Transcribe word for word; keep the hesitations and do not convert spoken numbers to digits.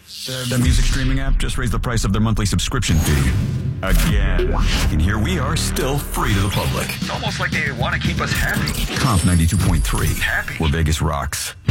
That music streaming app just raised the price of their monthly subscription fee. Again. And here we are, still free to the public. It's almost like they want to keep us happy. Comp ninety-two point three. Happy. Where Vegas rocks.